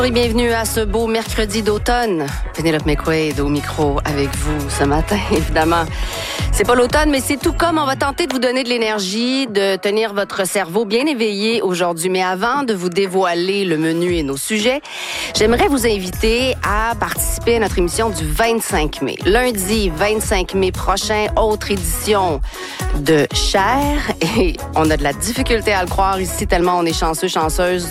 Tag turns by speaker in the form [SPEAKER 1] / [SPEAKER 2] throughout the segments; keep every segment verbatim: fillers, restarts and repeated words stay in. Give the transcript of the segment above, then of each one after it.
[SPEAKER 1] Et bienvenue à ce beau mercredi d'automne. Penelope McQuaid au micro avec vous ce matin, évidemment. C'est pas l'automne, mais c'est tout comme on va tenter de vous donner de l'énergie, de tenir votre cerveau bien éveillé aujourd'hui. Mais avant de vous dévoiler le menu et nos sujets, j'aimerais vous inviter à participer à notre émission du vingt-cinq mai. Lundi vingt-cinq mai prochain, autre édition de Cher. Et on a de la difficulté à le croire ici, tellement on est chanceux, chanceuse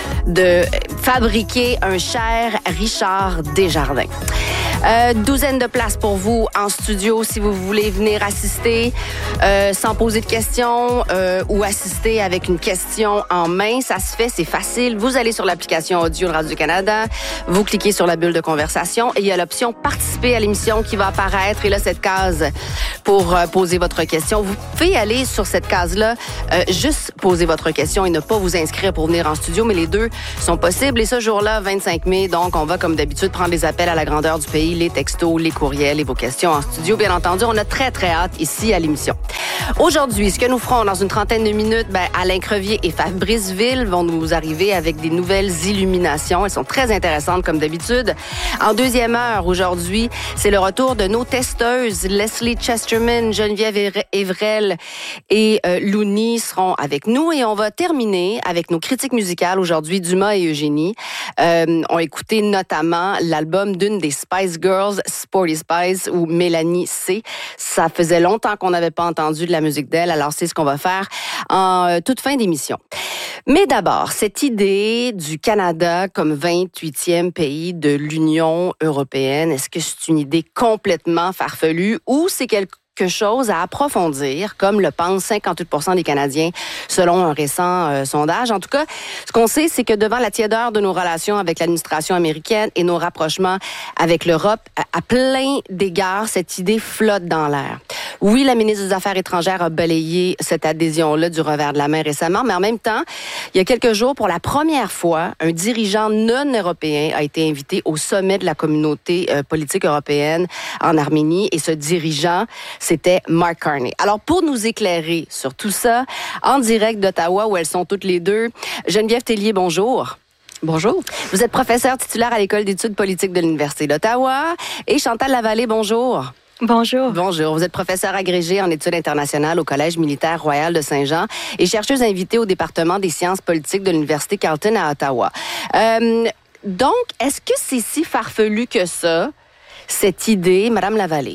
[SPEAKER 1] de fabriquer un Cher Richard Desjardins. Euh, douzaine de places pour vous en studio si vous voulez venir assister euh, sans poser de questions euh, ou assister avec une question en main. Ça se fait, c'est facile. Vous allez sur l'application audio de Radio-Canada, vous cliquez sur la bulle de conversation et il y a l'option participer à l'émission qui va apparaître. Et là, cette case pour euh, poser votre question. Vous pouvez aller sur cette case-là, euh, juste poser votre question et ne pas vous inscrire pour venir en studio, mais les deux sont possibles. Et ce jour-là, vingt-cinq mai, donc on va comme d'habitude prendre les appels à la grandeur du pays, les textos, les courriels et vos questions en studio. Bien entendu, on a très, très hâte ici à l'émission. Aujourd'hui, ce que nous ferons dans une trentaine de minutes, ben, Alain Crevier et Fabrice Ville vont nous arriver avec des nouvelles illuminations. Elles sont très intéressantes comme d'habitude. En deuxième heure, aujourd'hui, c'est le retour de nos testeuses. Leslie Chesterman, Geneviève Evrel et euh, Louni seront avec nous et on va terminer avec nos critiques musicales aujourd'hui. Dumas et Eugénie euh, ont écouté notamment l'album d'une des Spice Girls, Sporty Spice, ou Mélanie C. Ça faisait longtemps qu'on n'avait pas entendu de la musique d'elle, alors c'est ce qu'on va faire en euh, toute fin d'émission. Mais d'abord, cette idée du Canada comme vingt-huitième pays de l'Union européenne, est-ce que c'est une idée complètement farfelue ou c'est quelque quelque chose à approfondir, comme le pensent cinquante-huit pour cent des Canadiens, selon un récent euh, sondage. En tout cas, ce qu'on sait, c'est que devant la tiédeur de nos relations avec l'administration américaine et nos rapprochements avec l'Europe, à, à plein d'égards, cette idée flotte dans l'air. Oui, la ministre des Affaires étrangères a balayé cette adhésion-là du revers de la main récemment, mais en même temps, il y a quelques jours, pour la première fois, un dirigeant non européen a été invité au sommet de la communauté euh, politique européenne en Arménie, et ce dirigeant, c'était Mark Carney. Alors, pour nous éclairer sur tout ça, en direct d'Ottawa, où elles sont toutes les deux, Geneviève Tellier, bonjour.
[SPEAKER 2] Bonjour.
[SPEAKER 1] Vous êtes professeure titulaire à l'École d'études politiques de l'Université d'Ottawa. Et Chantal Lavallée, bonjour.
[SPEAKER 2] Bonjour.
[SPEAKER 1] Bonjour. Vous êtes professeure agrégée en études internationales au Collège militaire royal de Saint-Jean et chercheuse invitée au département des sciences politiques de l'Université Carleton à Ottawa. Euh, donc, est-ce que c'est si farfelu que ça, cette idée, Madame Lavallée?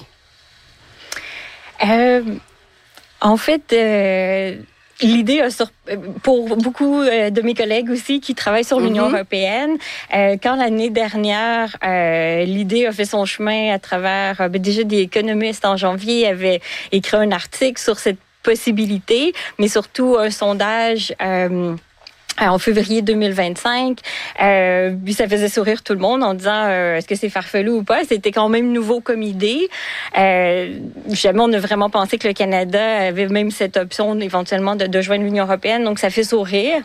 [SPEAKER 2] Euh, en fait, euh, l'idée a sur, pour beaucoup de mes collègues aussi qui travaillent sur l'Union mm-hmm. européenne, euh, quand l'année dernière, euh, l'idée a fait son chemin à travers, euh, déjà des économistes en janvier avaient écrit un article sur cette possibilité, mais surtout un sondage euh, en février deux mille vingt-cinq, euh, puis ça faisait sourire tout le monde en disant euh, est-ce que c'est farfelu ou pas. C'était quand même nouveau comme idée. Euh, jamais on a vraiment pensé que le Canada avait même cette option éventuellement de, de joindre l'Union européenne, donc ça fait sourire.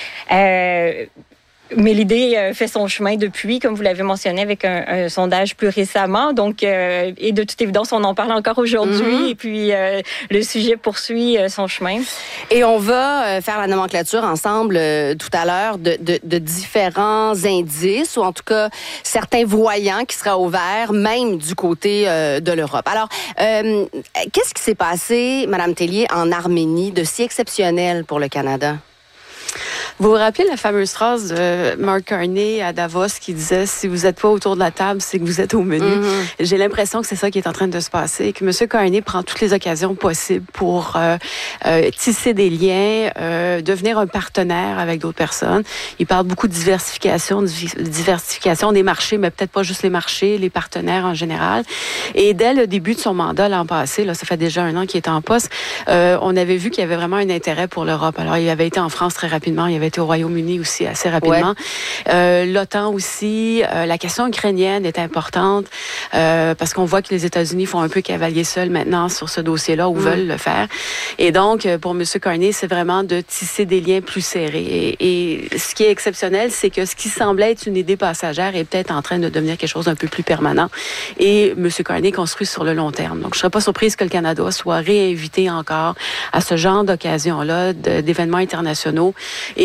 [SPEAKER 2] Euh, Mais l'idée fait son chemin depuis, comme vous l'avez mentionné, avec un, un sondage plus récemment. Donc, euh, et de toute évidence, on en parle encore aujourd'hui. Mm-hmm. Et puis, euh, le sujet poursuit euh, son chemin.
[SPEAKER 1] Et on va euh, faire la nomenclature ensemble euh, tout à l'heure de, de, de différents indices, ou en tout cas, certains voyants qui seraient au vert, même du côté euh, de l'Europe. Alors, euh, qu'est-ce qui s'est passé, Madame Tellier, en Arménie de si exceptionnel pour le Canada?
[SPEAKER 3] Vous vous rappelez la fameuse phrase de Mark Carney à Davos qui disait « Si vous n'êtes pas autour de la table, c'est que vous êtes au menu. Mm-hmm. » J'ai l'impression que c'est ça qui est en train de se passer et que M. Carney prend toutes les occasions possibles pour euh, euh, tisser des liens, euh, devenir un partenaire avec d'autres personnes. Il parle beaucoup de diversification, de diversification des marchés, mais peut-être pas juste les marchés, les partenaires en général. Et dès le début de son mandat l'an passé, là, ça fait déjà un an qu'il est en poste, euh, on avait vu qu'il y avait vraiment un intérêt pour l'Europe. Alors, il avait été en France très rapidement, il avait été au Royaume-Uni aussi assez rapidement. Ouais. Euh, L'OTAN aussi, euh, la question ukrainienne est importante euh, parce qu'on voit que les États-Unis font un peu cavalier seul maintenant sur ce dossier-là ou mmh. veulent le faire. Et donc, pour M. Carney, c'est vraiment de tisser des liens plus serrés. Et, et ce qui est exceptionnel, c'est que ce qui semblait être une idée passagère est peut-être en train de devenir quelque chose d'un peu plus permanent. Et M. Carney construit sur le long terme. Donc, je ne serais pas surprise que le Canada soit réinvité encore à ce genre d'occasion-là, d'événements internationaux. Et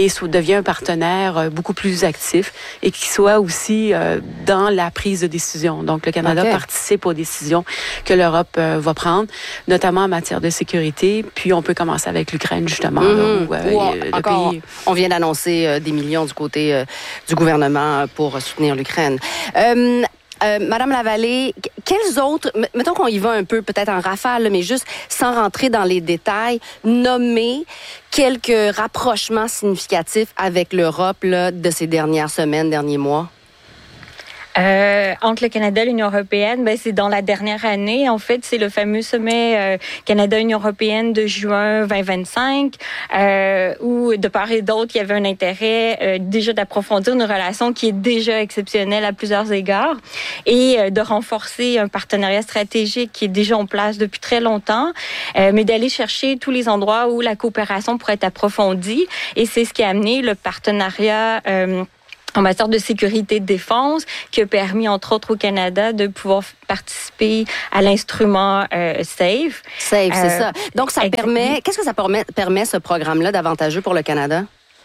[SPEAKER 3] et soit, devient un partenaire euh, beaucoup plus actif et qui soit aussi euh, dans la prise de décision. Donc, le Canada okay. participe aux décisions que l'Europe euh, va prendre, notamment en matière de sécurité. Puis, on peut commencer avec l'Ukraine, justement.
[SPEAKER 1] Mmh.
[SPEAKER 3] Là, où, euh,
[SPEAKER 1] où on,
[SPEAKER 3] le
[SPEAKER 1] encore,
[SPEAKER 3] pays...
[SPEAKER 1] on vient d'annoncer euh, des millions du côté euh, du gouvernement pour soutenir l'Ukraine. Euh, Euh, Madame Lavallée, quels autres, mettons qu'on y va un peu peut-être en rafale, mais juste sans rentrer dans les détails, nommer quelques rapprochements significatifs avec l'Europe là, de ces dernières semaines, derniers mois?
[SPEAKER 2] Euh, entre le Canada et l'Union européenne, ben, c'est dans la dernière année. En fait, c'est le fameux sommet euh, Canada-Union européenne de juin vingt vingt-cinq, euh, où de part et d'autre, il y avait un intérêt euh, déjà d'approfondir une relation qui est déjà exceptionnelle à plusieurs égards et euh, de renforcer un partenariat stratégique qui est déjà en place depuis très longtemps, euh, mais d'aller chercher tous les endroits où la coopération pourrait être approfondie. Et c'est ce qui a amené le partenariat euh, en matière de sécurité et de défense, qui a permis, entre autres, au Canada de pouvoir participer à l'instrument euh, SAFE.
[SPEAKER 1] SAFE, c'est euh, ça. Donc, ça exactement. permet... Qu'est-ce que ça permet, permet ce programme-là d'avantageux pour le Canada?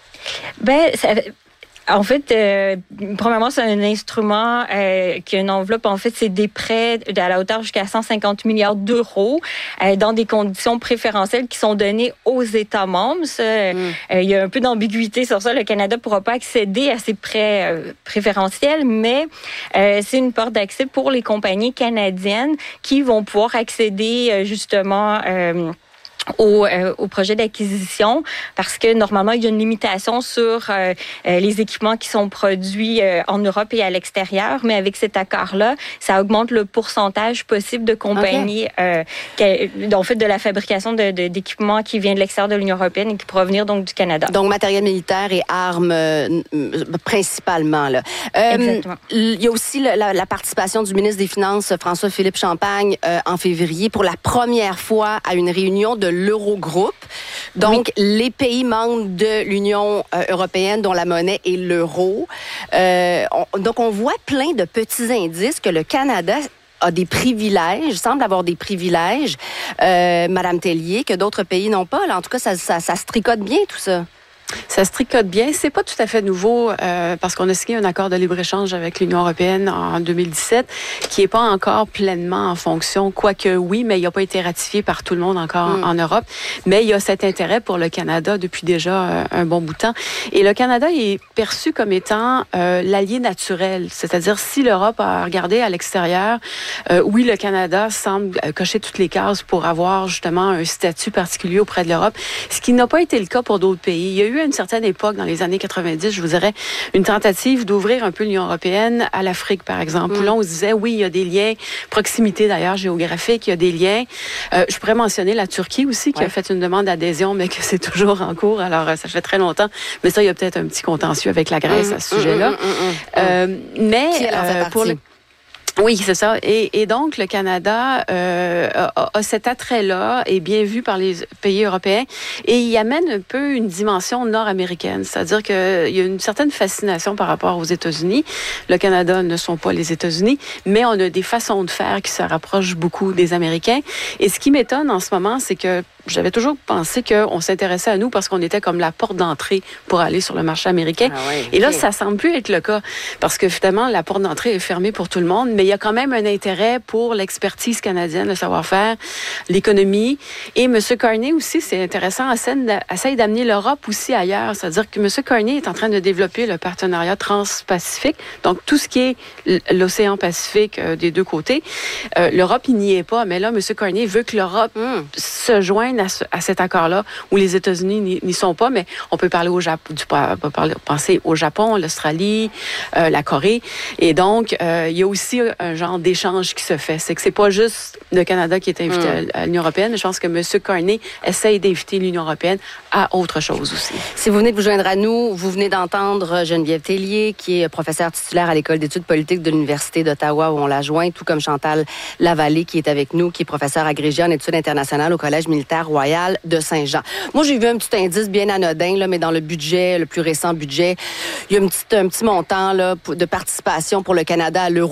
[SPEAKER 2] Ben, ça... En fait, euh, premièrement, c'est un instrument euh, qui a une enveloppe. En fait, c'est des prêts à la hauteur jusqu'à cent cinquante milliards d'euros euh, dans des conditions préférentielles qui sont données aux États membres. Ça, mm. euh, il y a un peu d'ambiguïté sur ça. Le Canada ne pourra pas accéder à ces prêts euh, préférentiels, mais euh, c'est une porte d'accès pour les compagnies canadiennes qui vont pouvoir accéder euh, justement... Euh, Au, euh, au projet d'acquisition parce que normalement, il y a une limitation sur euh, les équipements qui sont produits euh, en Europe et à l'extérieur, mais avec cet accord-là, ça augmente le pourcentage possible de compagnies okay. euh, qui, en fait, de la fabrication de, de, d'équipements qui viennent de l'extérieur de l'Union européenne et qui proviennent donc du Canada.
[SPEAKER 1] Donc, matériel militaire et armes euh, principalement. Là. Euh,
[SPEAKER 2] Exactement.
[SPEAKER 1] Il y a aussi la, la, la participation du ministre des Finances, François-Philippe Champagne, euh, en février, pour la première fois à une réunion de l'Eurogroupe. Donc, oui. les pays membres de l'Union euh, européenne dont la monnaie est l'euro. Euh, on, donc, on voit plein de petits indices que le Canada a des privilèges, semble avoir des privilèges, euh, Madame Tellier, que d'autres pays n'ont pas. Là, en tout cas, ça, ça, ça se tricote bien, tout ça.
[SPEAKER 3] Ça se tricote bien. C'est pas tout à fait nouveau euh, parce qu'on a signé un accord de libre-échange avec l'Union européenne en deux mille dix-sept qui est pas encore pleinement en fonction, quoique oui, mais il n'a pas été ratifié par tout le monde encore mm. en Europe. Mais il y a cet intérêt pour le Canada depuis déjà euh, un bon bout de temps. Et le Canada est perçu comme étant euh, l'allié naturel. C'est-à-dire, si l'Europe a regardé à l'extérieur, euh, oui, le Canada semble cocher toutes les cases pour avoir justement un statut particulier auprès de l'Europe, ce qui n'a pas été le cas pour d'autres pays. Il y a eu à une certaine époque, dans les années quatre-vingt-dix, je vous dirais, une tentative d'ouvrir un peu l'Union européenne à l'Afrique, par exemple. Mm. Là, on se disait, oui, il y a des liens, proximité d'ailleurs géographique, il y a des liens. Euh, je pourrais mentionner la Turquie aussi, qui ouais. a fait une demande d'adhésion, mais que c'est toujours en cours. Alors, ça fait très longtemps. Mais ça, il y a peut-être un petit contentieux avec la Grèce mm. à ce sujet-là. Mm, mm, mm, mm.
[SPEAKER 1] Euh,
[SPEAKER 3] mais
[SPEAKER 1] qui en fait
[SPEAKER 3] euh, pour le... Oui, c'est ça. Et, et donc, le Canada euh, a, a cet attrait-là, est bien vu par les pays européens, et il amène un peu une dimension nord-américaine. C'est-à-dire qu'il y a une certaine fascination par rapport aux États-Unis. Le Canada ne sont pas les États-Unis, mais on a des façons de faire qui se rapprochent beaucoup des Américains. Et ce qui m'étonne en ce moment, c'est que j'avais toujours pensé qu'on s'intéressait à nous parce qu'on était comme la porte d'entrée pour aller sur le marché américain. Ah ouais, okay. Et là, ça semble plus être le cas parce que finalement, la porte d'entrée est fermée pour tout le monde, mais il y a quand même un intérêt pour l'expertise canadienne, le savoir-faire, l'économie. Et M. Carney aussi, c'est intéressant, essaie d'amener l'Europe aussi ailleurs. C'est-à-dire que M. Carney est en train de développer le partenariat transpacifique, donc tout ce qui est l'océan Pacifique euh, des deux côtés. Euh, L'Europe, il n'y est pas, mais là, M. Carney veut que l'Europe mm. se joigne À, ce, à cet accord-là, où les États-Unis n'y sont pas, mais on peut parler au Japon, du, parler, penser au Japon, l'Australie, euh, la Corée. Et donc, euh, il y a aussi un genre d'échange qui se fait. C'est que c'est pas juste le Canada qui est invité mm. à, à l'Union européenne, mais je pense que M. Carney essaye d'inviter l'Union européenne à autre chose aussi.
[SPEAKER 1] Si vous venez de vous joindre à nous, vous venez d'entendre Geneviève Tellier, qui est professeure titulaire à l'École d'études politiques de l'Université d'Ottawa, où on l'a joint, tout comme Chantal Lavallée, qui est avec nous, qui est professeure agrégée en études internationales au Collège militaire Royal de Saint-Jean. Moi, j'ai vu un petit indice bien anodin, là, mais dans le budget, le plus récent budget, il y a un petit, un petit montant là, de participation pour le Canada à l'Eurovision.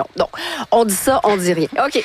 [SPEAKER 1] l'Union. Donc, on dit ça, on dit rien. OK.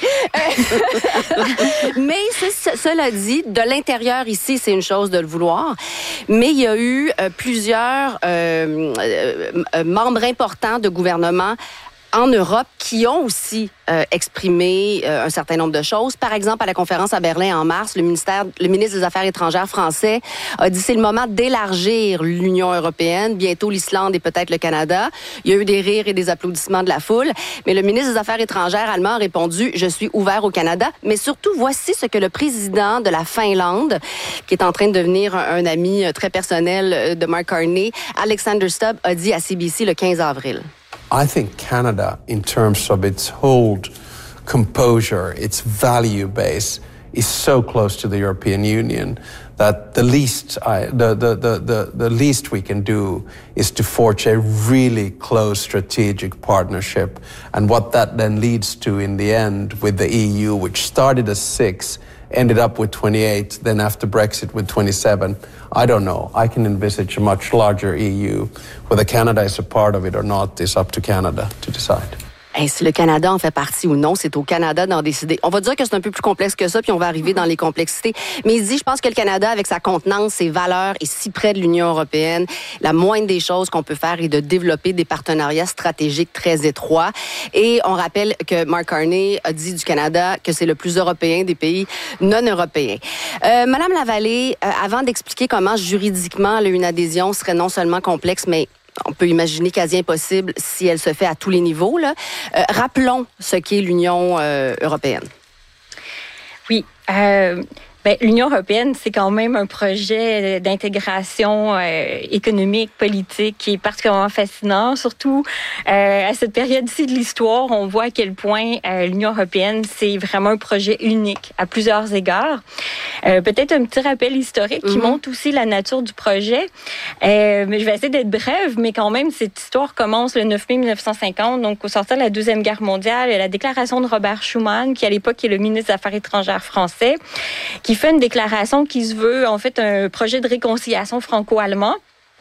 [SPEAKER 1] Mais ce, cela dit, de l'intérieur ici, c'est une chose de le vouloir. Mais il y a eu euh, plusieurs euh, euh, membres importants de gouvernement en Europe qui ont aussi euh, exprimé euh, un certain nombre de choses. Par exemple, à la conférence à Berlin en mars, le ministère, le ministre des Affaires étrangères français a dit c'est le moment d'élargir l'Union européenne, bientôt l'Islande et peut-être le Canada. Il y a eu des rires et des applaudissements de la foule, mais le ministre des Affaires étrangères allemand a répondu je suis ouvert au Canada, mais surtout voici ce que le président de la Finlande, qui est en train de devenir un, un ami très personnel de Mark Carney, Alexander Stubb, a dit à C B C le quinze avril.
[SPEAKER 4] I think Canada, in terms of its whole composure, its value base, is so close to the European Union that the least, I, the, the, the, the, the least we can do is to forge a really close strategic partnership. And what that then leads to in the end with the E U, which started as six, ended up with twenty-eight, then after Brexit with twenty-seven. I don't know. I can envisage a much larger E U. Whether Canada is a part of it or not is up to Canada to decide.
[SPEAKER 1] Hey, si le Canada en fait partie ou non, c'est au Canada d'en décider. On va dire que c'est un peu plus complexe que ça, puis on va arriver dans les complexités. Mais il dit, je pense que le Canada, avec sa contenance, ses valeurs, est si près de l'Union européenne. La moindre des choses qu'on peut faire est de développer des partenariats stratégiques très étroits. Et on rappelle que Mark Carney a dit du Canada que c'est le plus européen des pays non européens. Euh, Madame Lavallée, euh, avant d'expliquer comment juridiquement là, une adhésion serait non seulement complexe, mais on peut imaginer quasi impossible si elle se fait à tous les niveaux, là. Euh, rappelons ce qu'est l'Union euh, européenne.
[SPEAKER 2] Oui. Euh... Bien, l'Union européenne, c'est quand même un projet d'intégration euh, économique, politique qui est particulièrement fascinant. Surtout euh, à cette période-ci de l'histoire, on voit à quel point euh, l'Union européenne, c'est vraiment un projet unique à plusieurs égards. Euh, peut-être un petit rappel historique qui mm-hmm. montre aussi la nature du projet. Euh, mais je vais essayer d'être brève, mais quand même, cette histoire commence le neuf mai mille neuf cent cinquante, donc au sortir de la Deuxième Guerre mondiale. Il y a la déclaration de Robert Schuman, qui à l'époque est le ministre des Affaires étrangères français, qui fait une déclaration qui se veut en fait un projet de réconciliation franco-allemand,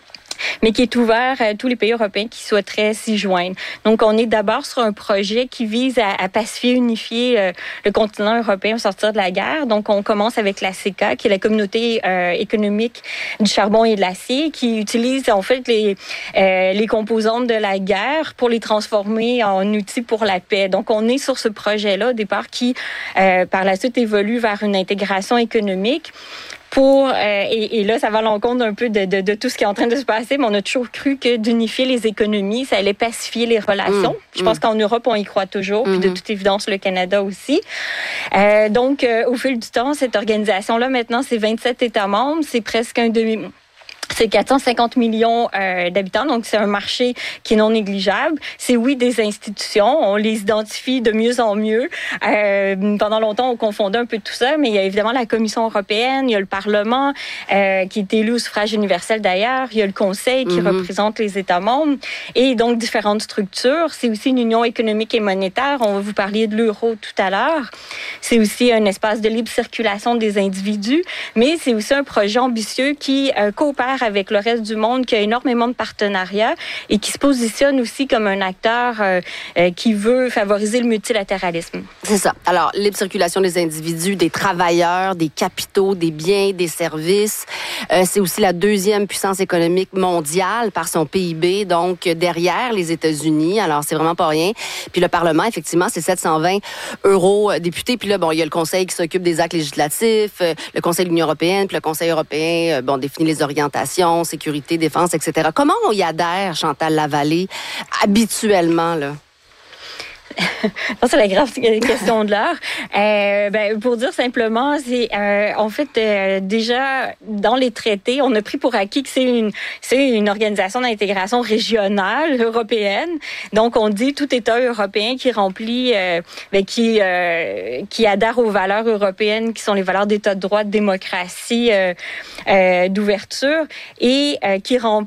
[SPEAKER 2] mais qui est ouvert à tous les pays européens qui souhaiteraient s'y joindre. Donc, on est d'abord sur un projet qui vise à, à pacifier, unifier euh, le continent européen au sortir de la guerre. Donc, on commence avec la C E C A, qui est la communauté euh, économique du charbon et de l'acier, qui utilise en fait les, euh, les composantes de la guerre pour les transformer en outils pour la paix. Donc, on est sur ce projet-là, au départ, qui, euh, par la suite, évolue vers une intégration économique. Pour euh, et, et là, ça va à l'encontre un peu de, de, de tout ce qui est en train de se passer, mais on a toujours cru que d'unifier les économies, ça allait pacifier les relations. Mmh, Je pense mmh. qu'en Europe, on y croit toujours, mmh. puis de toute évidence, le Canada aussi. Euh, donc, euh, au fil du temps, cette organisation-là, maintenant, c'est vingt-sept États membres, c'est presque un demi... C'est quatre cent cinquante millions euh, d'habitants, donc c'est un marché qui est non négligeable. C'est oui des institutions, on les identifie de mieux en mieux. Euh, pendant longtemps, on confondait un peu tout ça, mais il y a évidemment la Commission européenne, il y a le Parlement euh, qui est élu au suffrage universel d'ailleurs, il y a le Conseil qui mm-hmm. représente les États membres et donc différentes structures. C'est aussi une union économique et monétaire. On va vous parler de l'euro tout à l'heure. C'est aussi un espace de libre circulation des individus, mais c'est aussi un projet ambitieux qui euh, coopère avec le reste du monde, qui a énormément de partenariats et qui se positionne aussi comme un acteur euh, euh, qui veut favoriser le multilatéralisme.
[SPEAKER 1] C'est ça. Alors, libre circulation des individus, des travailleurs, des capitaux, des biens, des services. Euh, c'est aussi la deuxième puissance économique mondiale par son P I B, donc derrière les États-Unis. Alors, c'est vraiment pas rien. Puis le Parlement, effectivement, c'est sept cent vingt eurodéputés. Puis là, bon, il y a le Conseil qui s'occupe des actes législatifs, euh, le Conseil de l'Union européenne, puis le Conseil européen, euh, bon, définit les orientations, sécurité, défense, et cetera. Comment on y adhère, Chantal Lavallée, habituellement, là?
[SPEAKER 2] C'est la grave question de l'heure. Euh, ben, pour dire simplement, c'est euh, en fait euh, déjà dans les traités, on a pris pour acquis que c'est une c'est une organisation d'intégration régionale européenne. Donc on dit tout État européen qui remplit, euh, ben, qui euh, qui adhère aux valeurs européennes, qui sont les valeurs d'État de droit, de démocratie, euh, euh, d'ouverture, et euh, qui remplit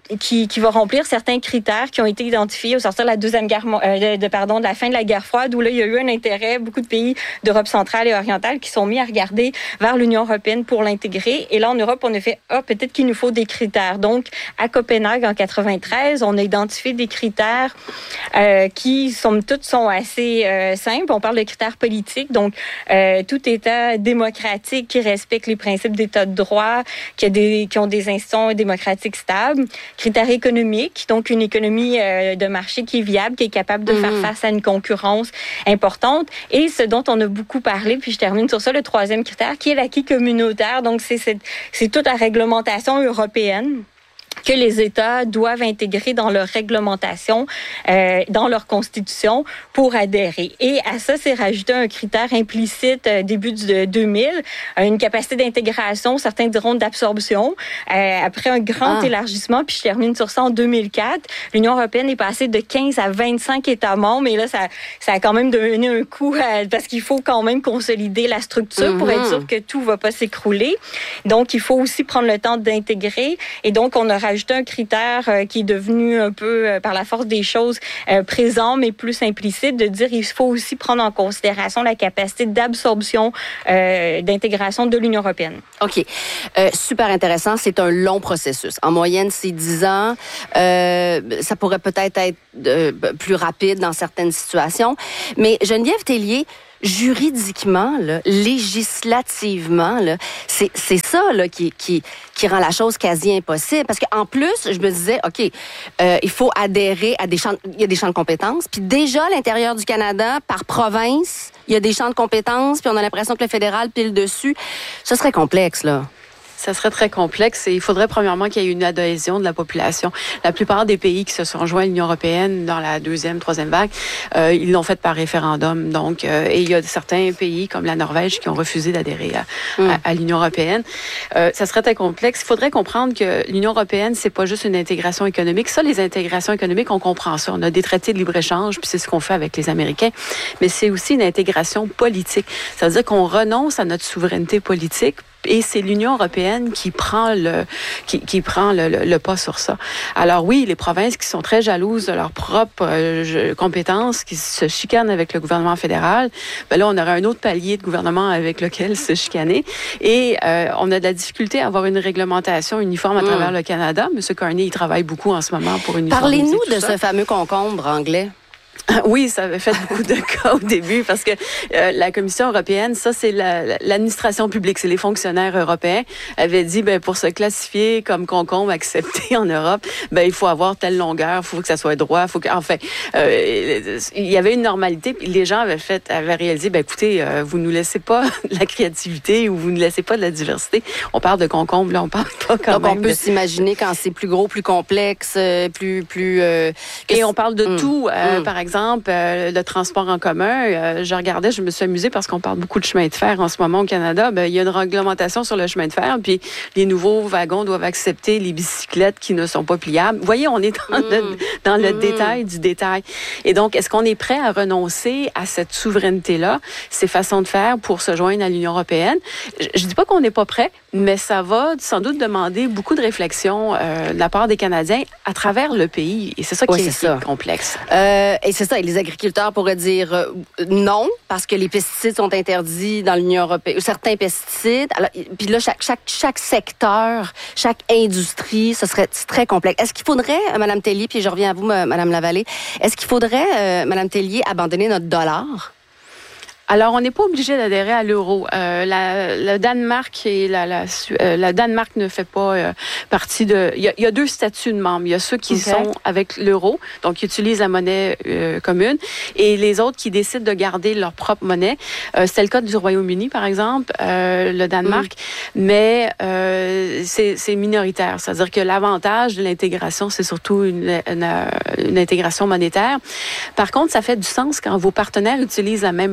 [SPEAKER 2] qui, qui va remplir certains critères qui ont été identifiés au sortir de la deuxième guerre, euh, de, de, pardon, de la fin de la guerre froide, où là, il y a eu un intérêt, beaucoup de pays d'Europe centrale et orientale qui sont mis à regarder vers l'Union européenne pour l'intégrer. Et là, en Europe, on a fait, ah, peut-être qu'il nous faut des critères. Donc, à Copenhague, en quatre-vingt-treize, on a identifié des critères euh, qui, somme toute, sont assez euh, simples. On parle de critères politiques. Donc, euh, tout État démocratique qui respecte les principes d'État de droit, qui, a des, qui ont des institutions démocratiques stables. Critères économiques, donc une économie euh, de marché qui est viable, qui est capable de mmh. faire face à une concurrence importante. Et ce dont on a beaucoup parlé, puis je termine sur ça, le troisième critère, qui est l'acquis communautaire. Donc, c'est, c'est, c'est toute la réglementation européenne que les États doivent intégrer dans leur réglementation, euh, dans leur constitution pour adhérer. Et à ça, c'est rajouté un critère implicite euh, début de deux mille, une capacité d'intégration, certains diront d'absorption. Euh, après un grand ah. élargissement, puis je termine sur ça en deux mille quatre, l'Union européenne est passée de quinze à vingt-cinq États membres, et là, ça, ça a quand même donné un coup à, parce qu'il faut quand même consolider la structure mm-hmm. pour être sûr que tout ne va pas s'écrouler. Donc, il faut aussi prendre le temps d'intégrer, et donc on a rajouté un critère euh, qui est devenu un peu, euh, par la force des choses, euh, présent, mais plus implicite, de dire qu'il faut aussi prendre en considération la capacité d'absorption, euh, d'intégration de l'Union européenne.
[SPEAKER 1] OK. Euh, super intéressant. C'est un long processus. En moyenne, c'est dix ans. Euh, ça pourrait peut-être être euh, plus rapide dans certaines situations. Mais Geneviève Tellier, juridiquement, là, législativement, là, c'est, c'est ça là, qui, qui, qui rend la chose quasi impossible. Parce qu'en plus, je me disais, OK, euh, il faut adhérer à des champs, il y a des champs de compétences. Puis déjà, à l'intérieur du Canada, par province, il y a des champs de compétences, puis on a l'impression que le fédéral pile dessus. Ce serait complexe, là.
[SPEAKER 3] Ça serait très complexe et il faudrait premièrement qu'il y ait une adhésion de la population. La plupart des pays qui se sont rejoints à l'Union européenne dans la deuxième, troisième vague, euh, ils l'ont fait par référendum. Donc, euh, et il y a certains pays comme la Norvège qui ont refusé d'adhérer à, mm. à, à l'Union européenne. Euh, ça serait très complexe. Il faudrait comprendre que l'Union européenne, c'est pas juste une intégration économique. Ça, les intégrations économiques, on comprend ça. On a des traités de libre-échange, puis c'est ce qu'on fait avec les Américains. Mais c'est aussi une intégration politique. Ça veut dire qu'on renonce à notre souveraineté politique. Et c'est l'Union européenne qui prend le qui, qui prend le, le, le pas sur ça. Alors oui, les provinces qui sont très jalouses de leurs propres euh, compétences, qui se chicanent avec le gouvernement fédéral, ben là on aurait un autre palier de gouvernement avec lequel se chicaner. Et euh, on a de la difficulté à avoir une réglementation uniforme à mmh. travers le Canada. M. Carney, il travaille beaucoup en ce moment pour uniformiser.
[SPEAKER 1] Parlez-nous de
[SPEAKER 3] ça.
[SPEAKER 1] ce fameux concombre anglais.
[SPEAKER 3] Oui, ça avait fait beaucoup de cas au début parce que euh, la Commission européenne, ça c'est la, l'administration publique, c'est les fonctionnaires européens, avaient dit ben pour se classifier comme concombre accepté en Europe, ben il faut avoir telle longueur, il faut que ça soit droit, faut que enfin euh, il y avait une normalité puis les gens avaient fait avaient réalisé ben écoutez, euh, vous nous laissez pas de la créativité ou vous ne laissez pas de la diversité. On parle de concombre là, on parle pas quand
[SPEAKER 1] Donc
[SPEAKER 3] même.
[SPEAKER 1] Donc on peut
[SPEAKER 3] de...
[SPEAKER 1] s'imaginer quand c'est plus gros, plus complexe, plus plus euh,
[SPEAKER 3] et on parle de mmh. tout euh,
[SPEAKER 1] mmh.
[SPEAKER 3] par exemple Exemple, euh, le transport en commun, euh, je regardais, je me suis amusée parce qu'on parle beaucoup de chemin de fer en ce moment au Canada. Ben, il y a une réglementation sur le chemin de fer, puis les nouveaux wagons doivent accepter les bicyclettes qui ne sont pas pliables. Vous voyez, on est dans, mmh. le, dans le mmh. détail du détail. Et donc, est-ce qu'on est prêt à renoncer à cette souveraineté-là, ces façons de faire pour se joindre à l'Union européenne? Je ne dis pas qu'on n'est pas prêt, mais ça va sans doute demander beaucoup de réflexion euh, de la part des Canadiens à travers le pays. Et c'est ça qui oui, est, c'est ça. complexe.
[SPEAKER 1] Euh, et c'est ça. Et les agriculteurs pourraient dire euh, non, parce que les pesticides sont interdits dans l'Union européenne, certains pesticides. Alors, puis là, chaque, chaque, chaque secteur, chaque industrie, ce serait très complexe. Est-ce qu'il faudrait, euh, Mme Tellier, puis je reviens à vous, Mme Lavallée, est-ce qu'il faudrait, euh, Mme Tellier, abandonner notre dollar?
[SPEAKER 3] Alors, on n'est pas obligé d'adhérer à l'euro. Euh, la, le Danemark et la, la, euh, la Danemark ne fait pas euh, partie de. Il y, a, il y a deux statuts de membres. Il y a ceux qui okay. sont avec l'euro, donc qui utilisent la monnaie euh, commune, et les autres qui décident de garder leur propre monnaie. Euh, c'est le cas du Royaume-Uni, par exemple, euh, le Danemark, mm. mais euh, c'est, c'est minoritaire. C'est-à-dire que l'avantage de l'intégration, c'est surtout une, une, une intégration monétaire. Par contre, ça fait du sens quand vos partenaires utilisent la même monnaie.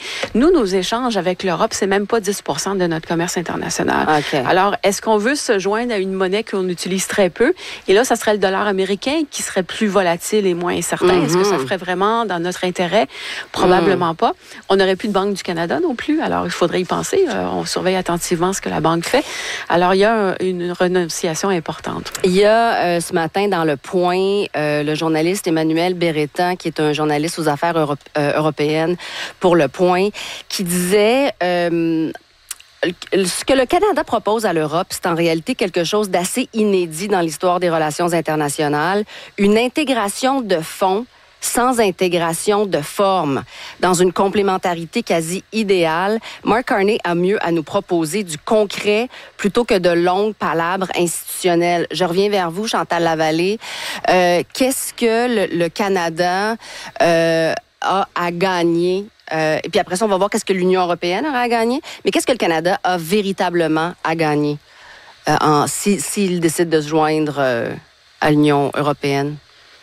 [SPEAKER 3] Nous, nos échanges avec l'Europe, c'est même pas dix pour cent de notre commerce international.
[SPEAKER 1] Okay.
[SPEAKER 3] Alors, est-ce qu'on veut se joindre à une monnaie qu'on utilise très peu? Et là, ça serait le dollar américain qui serait plus volatile et moins incertain. Mm-hmm. Est-ce que ça ferait vraiment dans notre intérêt? Probablement mm. pas. On n'aurait plus de Banque du Canada non plus. Alors, il faudrait y penser. Euh, on surveille attentivement ce que la Banque fait. Alors, il y a une renonciation importante.
[SPEAKER 1] Il y a euh, ce matin dans Le Point, euh, le journaliste Emmanuel Berretan, qui est un journaliste aux affaires euro- euh, européennes pour Le Point, qui disait... Euh, ce que le Canada propose à l'Europe, c'est en réalité quelque chose d'assez inédit dans l'histoire des relations internationales, une intégration de fonds sans intégration de forme, dans une complémentarité quasi idéale. Mark Carney a mieux à nous proposer du concret plutôt que de longues palabres institutionnelles. Je reviens vers vous, Chantal Lavallée. Euh, qu'est-ce que le, le Canada euh, a à gagner? Euh, et puis après ça, on va voir qu'est-ce que l'Union européenne aura à gagner. Mais qu'est-ce que le Canada a véritablement à gagner euh, en, si, s'il décide de se joindre euh, à l'Union européenne?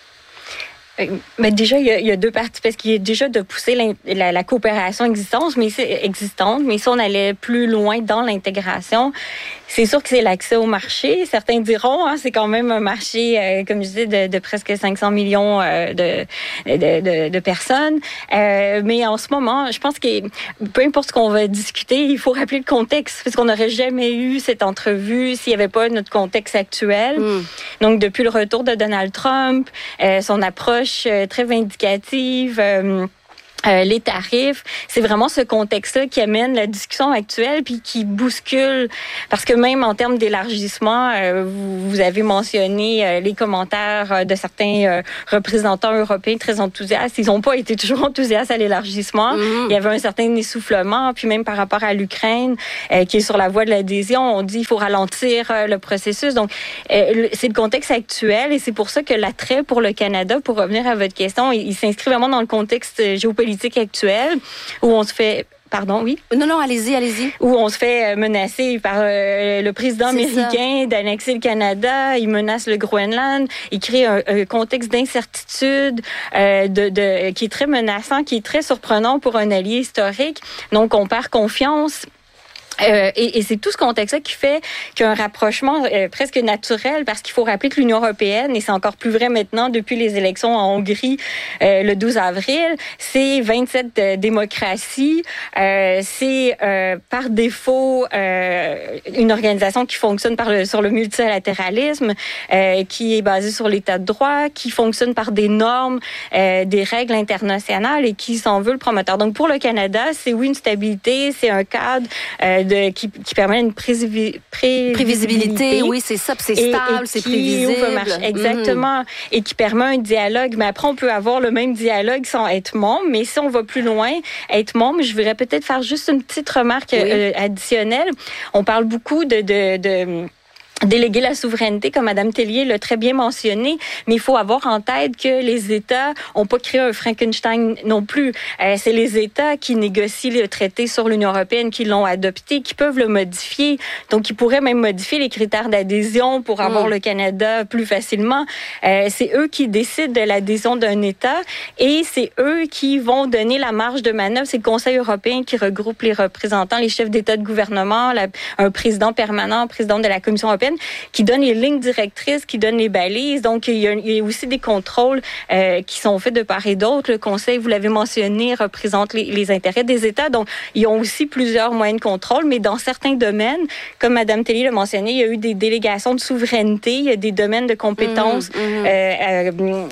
[SPEAKER 2] Mais déjà, il y, a, il y a deux parties, parce qu'il y a déjà de pousser la, la coopération existante, mais, existante, mais si on allait plus loin dans l'intégration, c'est sûr que c'est l'accès au marché. Certains diront, hein, c'est quand même un marché, euh, comme je disais, de, de presque cinq cents millions euh, de, de, de, de personnes. Euh, mais en ce moment, je pense que peu importe ce qu'on va discuter, il faut rappeler le contexte, parce qu'on n'aurait jamais eu cette entrevue s'il n'y avait pas notre contexte actuel. Mm. Donc, depuis le retour de Donald Trump, euh, son approche euh, très vindicative... Euh, Euh, les tarifs, c'est vraiment ce contexte-là qui amène la discussion actuelle puis qui bouscule, parce que même en termes d'élargissement, euh, vous, vous avez mentionné euh, les commentaires euh, de certains euh, représentants européens très enthousiastes. Ils n'ont pas été toujours enthousiastes à l'élargissement. Mm-hmm. Il y avait un certain essoufflement, puis même par rapport à l'Ukraine, euh, qui est sur la voie de l'adhésion, on dit qu'il faut ralentir euh, le processus. Donc, euh, c'est le contexte actuel et c'est pour ça que l'attrait pour le Canada, pour revenir à votre question, il, il s'inscrit vraiment dans le contexte géopolitique actuelle où on se fait... Pardon, oui?
[SPEAKER 1] Non, non, allez-y, allez-y.
[SPEAKER 2] Où on se fait menacer par euh, le président C'est américain ça. d'annexer le Canada, il menace le Groenland, il crée un, un contexte d'incertitude euh, de, de, qui est très menaçant, qui est très surprenant pour un allié historique. Donc, on perd confiance. Euh, et, et c'est tout ce contexte-là qui fait qu'un rapprochement euh, presque naturel, parce qu'il faut rappeler que l'Union européenne, et c'est encore plus vrai maintenant depuis les élections en Hongrie euh, le douze avril, c'est vingt-sept euh, démocraties, euh, c'est euh, par défaut euh, une organisation qui fonctionne par le, sur le multilatéralisme, euh, qui est basée sur l'état de droit, qui fonctionne par des normes, euh, des règles internationales et qui s'en veut le promoteur. Donc pour le Canada, c'est oui une stabilité, c'est un cadre euh, De, qui, qui permet une prévisibilité.
[SPEAKER 1] Prévisibilité, oui, c'est ça, c'est stable, c'est prévisible.
[SPEAKER 2] Exactement, mm-hmm. Et qui permet un dialogue. Mais après, on peut avoir le même dialogue sans être membre, mais si on va plus loin, être membre, je voudrais peut-être faire juste une petite remarque oui. euh, additionnelle. On parle beaucoup de... de, de déléguer la souveraineté, comme Mme Tellier l'a très bien mentionné, mais il faut avoir en tête que les États n'ont pas créé un Frankenstein non plus. Euh, c'est les États qui négocient le traité sur l'Union européenne, qui l'ont adopté, qui peuvent le modifier. Donc, ils pourraient même modifier les critères d'adhésion pour avoir mmh. le Canada plus facilement. Euh, c'est eux qui décident de l'adhésion d'un État et c'est eux qui vont donner la marge de manœuvre. C'est le Conseil européen qui regroupe les représentants, les chefs d'État de gouvernement, la, un président permanent, président de la Commission européenne, qui donne les lignes directrices, qui donne les balises. Donc, il y a, il y a aussi des contrôles euh, qui sont faits de part et d'autre. Le Conseil, vous l'avez mentionné, représente les, les intérêts des États. Donc, ils ont aussi plusieurs moyens de contrôle, mais dans certains domaines, comme Mme Tellier l'a mentionné, il y a eu des délégations de souveraineté, il y a des domaines de compétences mmh, mmh. Euh,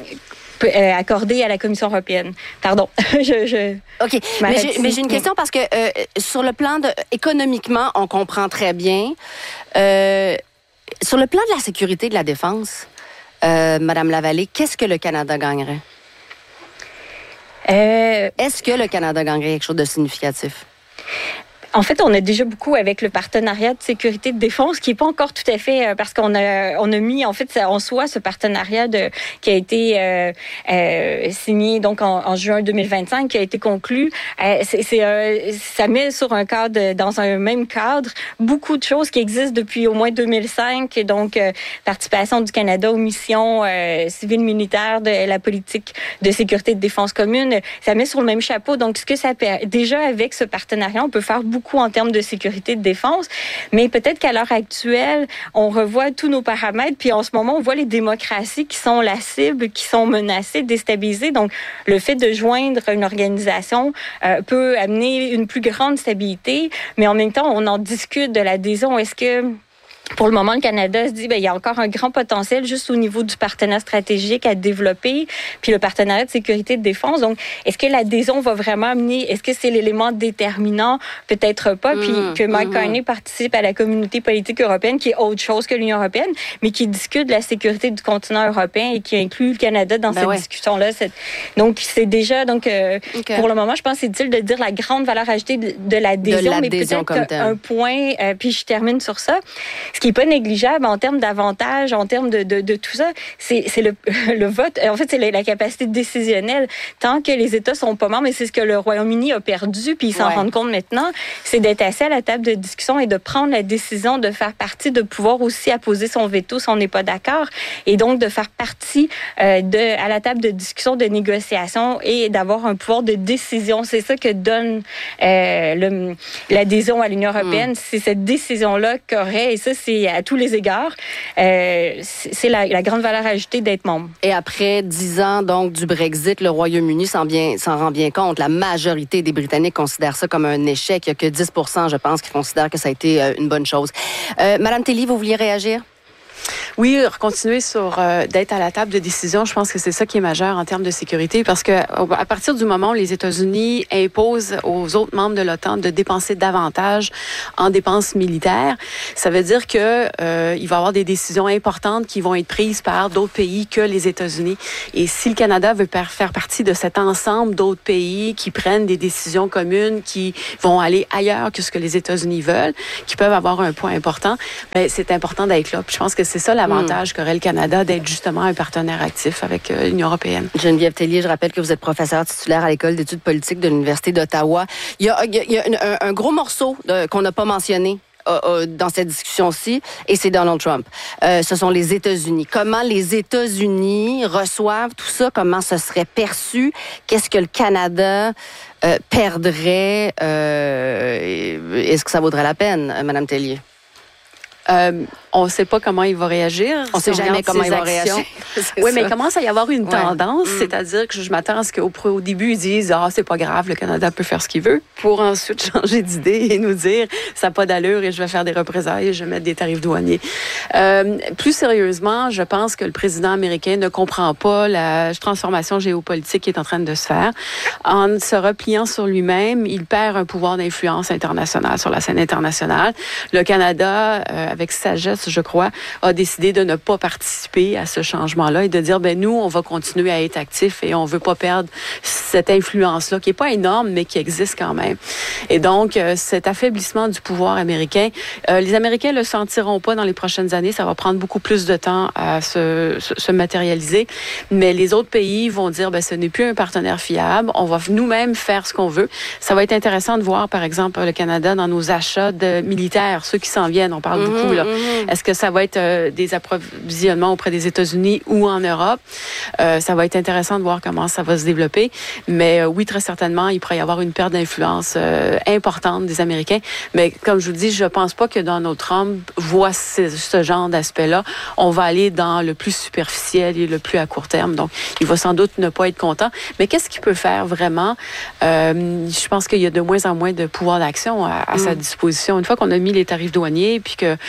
[SPEAKER 2] euh, accordés à la Commission européenne. Pardon. je, je,
[SPEAKER 1] OK. Mais j'ai, mais j'ai une question parce que euh, sur le plan de... Économiquement, on comprend très bien... Euh, Sur le plan de la sécurité et de la défense, euh, Mme Lavallée, qu'est-ce que le Canada gagnerait?
[SPEAKER 2] Euh,
[SPEAKER 1] Est-ce que le Canada gagnerait quelque chose de significatif?
[SPEAKER 2] En fait, on a déjà beaucoup avec le partenariat de sécurité de défense, qui n'est pas encore tout à fait, parce qu'on a, on a mis en fait en soi ce partenariat de, qui a été euh, euh, signé donc en, en juin deux mille vingt-cinq, qui a été conclu. Euh, c'est, c'est, euh, ça met sur un cadre, dans un même cadre, beaucoup de choses qui existent depuis au moins deux mille cinq. Donc, euh, participation du Canada aux missions euh, civiles militaires de la politique de sécurité de défense commune. Ça met sur le même chapeau. Donc, ce que ça peut, déjà avec ce partenariat, on peut faire beaucoup en termes de sécurité de défense, mais peut-être qu'à l'heure actuelle, on revoit tous nos paramètres, puis en ce moment, on voit les démocraties qui sont la cible, qui sont menacées, déstabilisées. Donc, le fait de joindre une organisation euh, peut amener une plus grande stabilité, mais en même temps, on en discute de l'adhésion. Est-ce que pour le moment, le Canada se dit ben il y a encore un grand potentiel juste au niveau du partenariat stratégique à développer, puis le partenariat de sécurité de défense. Donc, est-ce que l'adhésion va vraiment amener, est-ce que c'est l'élément déterminant? Peut-être pas. Mmh, puis que Mike mmh. Carney participe à la communauté politique européenne, qui est autre chose que l'Union européenne, mais qui discute de la sécurité du continent européen et qui inclut le Canada dans ben cette ouais. discussion-là. Cette... Donc, c'est déjà, donc euh, okay. pour le moment, je pense que c'est utile de dire la grande valeur ajoutée de, de l'adhésion, de l'adhésion mais peut-être un point, euh, puis je termine sur ça. Ce qui n'est pas négligeable en termes d'avantages, en termes de, de, de tout ça, c'est, c'est le, le vote. En fait, c'est la, la capacité décisionnelle. Tant que les États sont pas membres, et c'est ce que le Royaume-Uni a perdu, puis ils s'en ouais. rendent compte maintenant, c'est d'être assis à la table de discussion et de prendre la décision de faire partie, de pouvoir aussi apposer son veto si on n'est pas d'accord, et donc de faire partie euh, de, à la table de discussion, de négociation et d'avoir un pouvoir de décision. C'est ça que donne euh, le, l'adhésion à l'Union européenne. Mm. C'est cette décision-là qu'aurait, et ça, c'est à tous les égards, euh, c'est la, la grande valeur ajoutée d'être membre.
[SPEAKER 1] Et après dix ans donc du Brexit, le Royaume-Uni s'en, bien, s'en rend bien compte. La majorité des Britanniques considèrent ça comme un échec. Il n'y a que dix pour cent, je pense, qui considèrent que ça a été une bonne chose. Euh, Madame Tellier, vous vouliez réagir?
[SPEAKER 3] Oui, continuer sur euh, d'être à la table de décision, je pense que c'est ça qui est majeur en termes de sécurité, parce que à partir du moment où les États-Unis imposent aux autres membres de l'OTAN de dépenser davantage en dépenses militaires, ça veut dire que euh, il va y avoir des décisions importantes qui vont être prises par d'autres pays que les États-Unis. Et si le Canada veut faire partie de cet ensemble d'autres pays qui prennent des décisions communes, qui vont aller ailleurs que ce que les États-Unis veulent, qui peuvent avoir un poids important, ben c'est important d'être là. Puis je pense que c'est ça l'avantage mmh. qu'aurait le Canada d'être justement un partenaire actif avec euh, l'Union européenne.
[SPEAKER 1] Geneviève Tellier, je rappelle que vous êtes professeure titulaire à l'École d'études politiques de l'Université d'Ottawa. Il y a, il y a, il y a un, un gros morceau de, qu'on n'a pas mentionné euh, euh, dans cette discussion-ci, et c'est Donald Trump. Euh, ce sont les États-Unis. Comment les États-Unis reçoivent tout ça? Comment ce serait perçu? Qu'est-ce que le Canada euh, perdrait? Euh, est-ce que ça vaudrait la peine, Madame Tellier?
[SPEAKER 3] Euh, on ne sait pas comment il va réagir.
[SPEAKER 1] On ne sait jamais comment il va réagir.
[SPEAKER 3] Oui, mais il commence à y avoir une tendance, ouais. c'est-à-dire que je m'attends à ce qu'au au début, ils disent « Ah, c'est pas grave, le Canada peut faire ce qu'il veut », pour ensuite changer d'idée et nous dire « Ça n'a pas d'allure et je vais faire des représailles et je vais mettre des tarifs douaniers euh, ». Plus sérieusement, je pense que le président américain ne comprend pas la transformation géopolitique qui est en train de se faire. En se repliant sur lui-même, il perd un pouvoir d'influence internationale sur la scène internationale. Le Canada, euh, avec sagesse, je crois, a décidé de ne pas participer à ce changement-là et de dire, ben nous, on va continuer à être actifs et on veut pas perdre cette influence-là, qui est pas énorme, mais qui existe quand même. Et donc, euh, cet affaiblissement du pouvoir américain, euh, les Américains le sentiront pas dans les prochaines années. Ça va prendre beaucoup plus de temps à se, se, se matérialiser. Mais les autres pays vont dire, ben ce n'est plus un partenaire fiable. On va nous-mêmes faire ce qu'on veut. Ça va être intéressant de voir, par exemple, le Canada dans nos achats de militaires, ceux qui s'en viennent. On parle mmh, beaucoup, là. Mmh. Est-ce que ça va être euh, des approvisionnements auprès des États-Unis ou en Europe? Euh, ça va être intéressant de voir comment ça va se développer. Mais euh, oui, très certainement, il pourrait y avoir une perte d'influence euh, importante des Américains. Mais comme je vous dis, je pense pas que Donald Trump voit ce, ce genre d'aspect-là. On va aller dans le plus superficiel et le plus à court terme. Donc, il va sans doute ne pas être content. Mais qu'est-ce qu'il peut faire vraiment? Euh, je pense qu'il y a de moins en moins de pouvoir d'action à, à mmh. sa disposition. Une fois qu'on a mis les tarifs douaniers puis que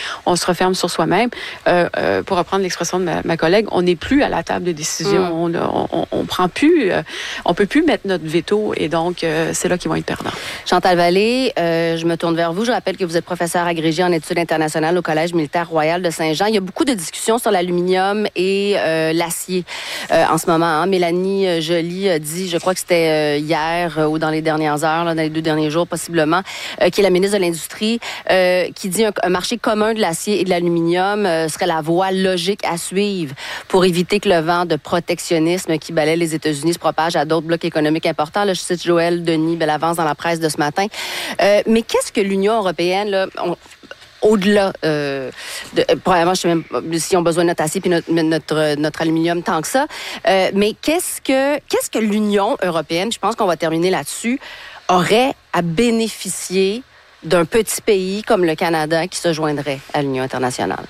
[SPEAKER 3] on se referme sur soi-même. Euh, euh, pour reprendre l'expression de ma, ma collègue, on n'est plus à la table de décision. Mm. On, on, on prend plus, euh, on peut plus mettre notre veto et donc euh, c'est là qu'ils vont être perdants.
[SPEAKER 1] Chantal Vallée, euh, je me tourne vers vous. Je rappelle que vous êtes professeur agrégé en études internationales au Collège militaire royal de Saint-Jean. Il y a beaucoup de discussions sur l'aluminium et euh, l'acier euh, en ce moment. Hein. Mélanie Joly a dit, je crois que c'était euh, hier euh, ou dans les dernières heures, là, dans les deux derniers jours possiblement, euh, qui est la ministre de l'Industrie, euh, qui dit un, un marché commun de l'acier et de l'aluminium euh, serait la voie logique à suivre pour éviter que le vent de protectionnisme qui balaie les États-Unis se propage à d'autres blocs économiques importants. Là, je cite Joël Denis Bellavance dans la presse de ce matin. Euh, mais qu'est-ce que l'Union européenne, là, on, au-delà, euh, de, probablement, je sais même pas si on a besoin de notre acier puis notre, notre, notre aluminium tant que ça, euh, mais qu'est-ce que, qu'est-ce que l'Union européenne, je pense qu'on va terminer là-dessus, aurait à bénéficier d'un petit pays comme le Canada qui se joindrait à l'Union internationale?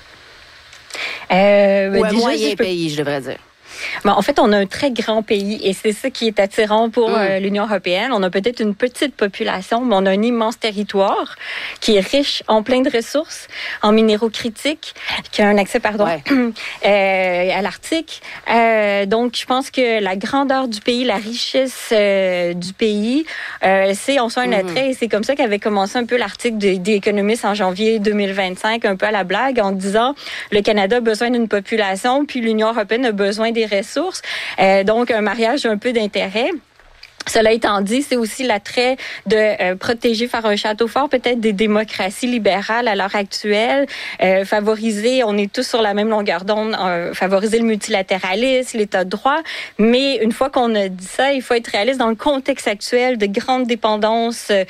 [SPEAKER 1] Euh, Ou un déjà, moyen je peux... pays, je devrais dire.
[SPEAKER 2] Bon, en fait, on a un très grand pays et c'est ça qui est attirant pour mmh. euh, l'Union européenne. On a peut-être une petite population, mais on a un immense territoire qui est riche en plein de ressources, en minéraux critiques, qui a un accès, pardon, ouais. euh, à l'Arctique. Euh, donc, je pense que la grandeur du pays, la richesse euh, du pays, euh, c'est en soi un attrait. Mmh. Et c'est comme ça qu'avait commencé un peu l'article de, des économistes en janvier deux mille vingt-cinq, un peu à la blague, en disant le Canada a besoin d'une population, puis l'Union européenne a besoin des ressources. Euh, donc, un mariage un peu d'intérêt. Cela étant dit, c'est aussi l'attrait de euh, protéger, faire un château fort, peut-être des démocraties libérales à l'heure actuelle, euh, favoriser, on est tous sur la même longueur d'onde, euh, favoriser le multilatéralisme, l'état de droit, mais une fois qu'on a dit ça, il faut être réaliste dans le contexte actuel de grandes dépendances euh,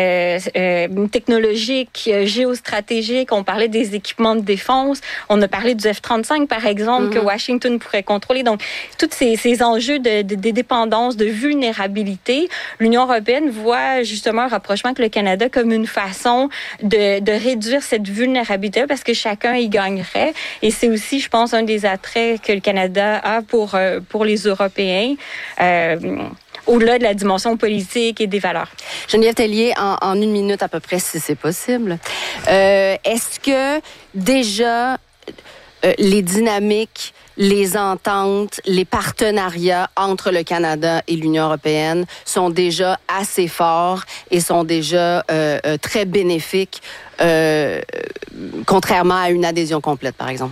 [SPEAKER 2] euh, technologiques, géostratégiques. On parlait des équipements de défense, on a parlé du F trente-cinq, par exemple, mm-hmm. que Washington pourrait contrôler. Donc, tous ces, ces enjeux de, de, de dépendance, de vulnérabilité, l'Union européenne voit justement un rapprochement avec le Canada comme une façon de, de réduire cette vulnérabilité parce que chacun y gagnerait. Et c'est aussi, je pense, un des attraits que le Canada a pour, pour les Européens. Euh, au-delà de la dimension politique et des valeurs.
[SPEAKER 1] Geneviève Tellier, en, en une minute à peu près, si c'est possible. Euh, est-ce que déjà euh, les dynamiques, les ententes, les partenariats entre le Canada et l'Union européenne sont déjà assez forts et sont déjà euh, euh, très bénéfiques, euh, contrairement à une adhésion complète, par exemple?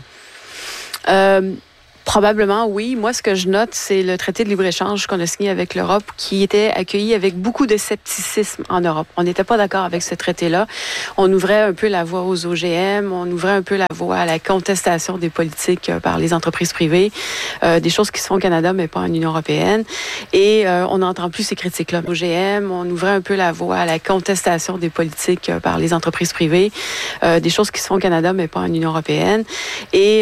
[SPEAKER 3] Euh... Probablement, oui. Moi, ce que je note, c'est le traité de libre-échange qu'on a signé avec l'Europe qui était accueilli avec beaucoup de scepticisme en Europe. On n'était pas d'accord avec ce traité-là. On ouvrait un peu la voie aux O G M, on ouvrait un peu la voie à la contestation des politiques par les entreprises privées, euh, des choses qui se font au Canada, mais pas en Union européenne. Et euh, on n'entend plus ces critiques-là. O G M, on ouvrait un peu la voie à la contestation des politiques par les entreprises privées, euh, des choses qui se font au Canada, mais pas en Union européenne. Et